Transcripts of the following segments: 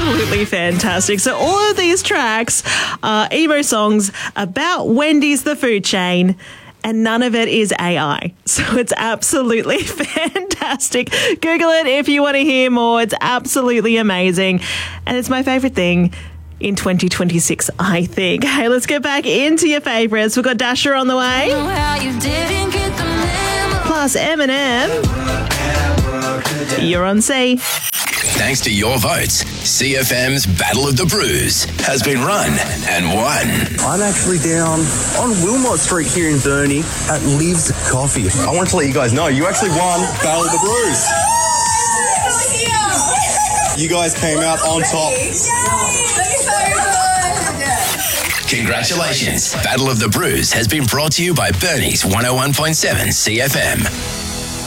absolutely fantastic. So all of these tracks are emo songs about Wendy's, the food chain, and none of it is AI. So it's absolutely fantastic. Google it if you want to hear more. It's absolutely amazing. And it's my favourite thing in 2026, I think. Hey, let's get back into your favourites. We've got Dasher on the way. Plus Eminem. You're on C. Thanks to your votes, CFM's Battle of the Brews has been run and won. I'm actually down on Wilmot Street here in Burnie at Lives Coffee. I want to let you guys know, you actually won Battle of the Brews. You guys came out on top. Congratulations. Battle of the Brews has been brought to you by Burnie's 101.7 CFM.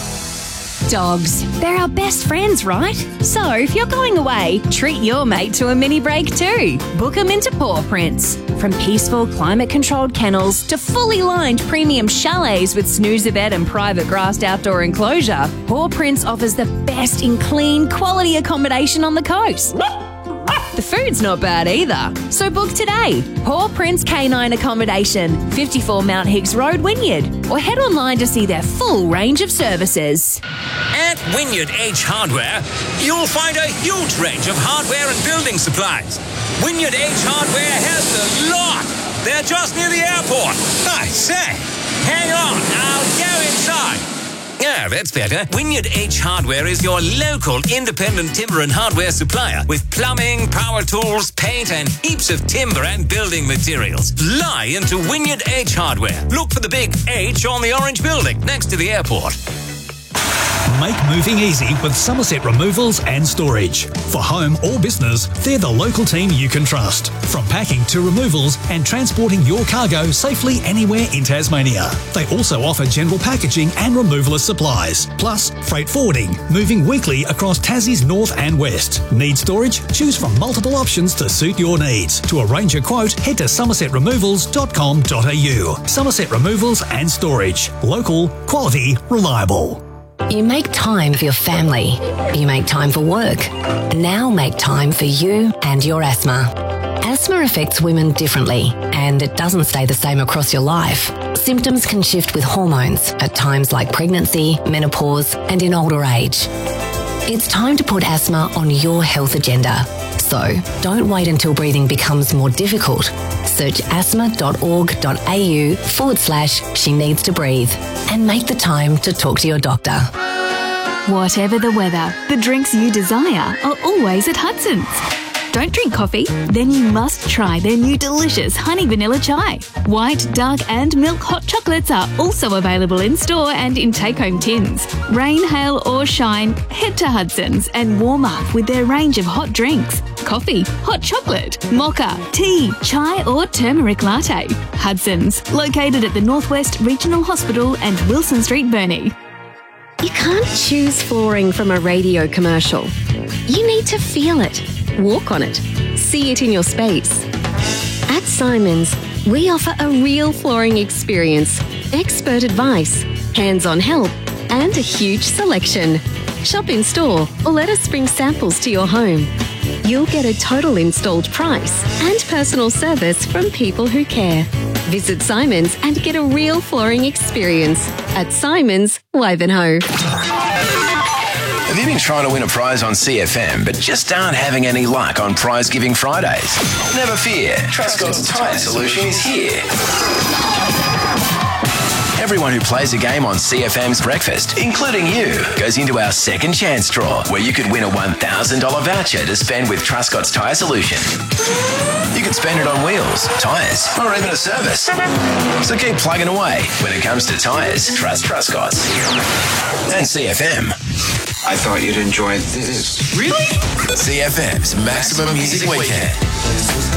Dogs. They're our best friends, right? So if you're going away, treat your mate to a mini break too. Book them into Paw Prints. From peaceful, climate-controlled kennels to fully lined premium chalets with snoozer bed and private grassed outdoor enclosure, Paw Prints offers the best in clean, quality accommodation on the coast. The food's not bad either. So book today. Paw Prints Canine Accommodation, 54 Mount Higgs Road, Wynyard. Or head online to see their full range of services. At Wynyard H Hardware, you'll find a huge range of hardware and building supplies. Wynyard H Hardware has the lot. They're just near the airport. I say, hang on, I'll go inside. Yeah, that's better. Wynyard H Hardware is your local independent timber and hardware supplier with plumbing, power tools, paint and heaps of timber and building materials. Fly into Wynyard H Hardware. Look for the big H on the orange building next to the airport. Make moving easy with Somerset Removals and Storage. For home or business, they're the local team you can trust. From packing to removals and transporting your cargo safely anywhere in Tasmania. They also offer general packaging and removalist supplies, plus freight forwarding, moving weekly across Tassie's north and west. Need storage? Choose from multiple options to suit your needs. To arrange a quote, head to somersetremovals.com.au. Somerset Removals and Storage. Local, quality, reliable. You make time for your family. You make time for work. Now make time for you and your asthma. Asthma affects women differently, and it doesn't stay the same across your life. Symptoms can shift with hormones at times like pregnancy, menopause, and in older age. It's time to put asthma on your health agenda. So don't wait until breathing becomes more difficult. Search asthma.org.au/she needs to breathe and make the time to talk to your doctor. Whatever the weather, the drinks you desire are always at Hudson's. Don't drink coffee? Then you must try their new delicious honey vanilla chai. White, dark and milk hot chocolates are also available in store and in take-home tins. Rain, hail or shine, head to Hudson's and warm up with their range of hot drinks. Coffee, hot chocolate, mocha, tea, chai or turmeric latte. Hudson's, located at the Northwest Regional Hospital and Wilson Street, Burnie. You can't choose flooring from a radio commercial. You need to feel it, walk on it, see it in your space. At Simons, we offer a real flooring experience, expert advice, hands-on help, and a huge selection. Shop in store or let us bring samples to your home. You'll get a total installed price and personal service from people who care. Visit Simons and get a real flooring experience at Simons, Wivenhoe. Have you been trying to win a prize on CFM but just aren't having any luck on Prize Giving Fridays? Never fear, Truscott's Tyre Solution is here. Everyone who plays a game on CFM's Breakfast, including you, goes into our second chance draw where you could win a $1,000 voucher to spend with Truscott's Tyre Solution. You could spend it on wheels, tyres, or even a service. So keep plugging away. When it comes to tyres, trust Truscott's. And CFM. I thought you'd enjoy this. Really? CFM's Maximum Music Weekend.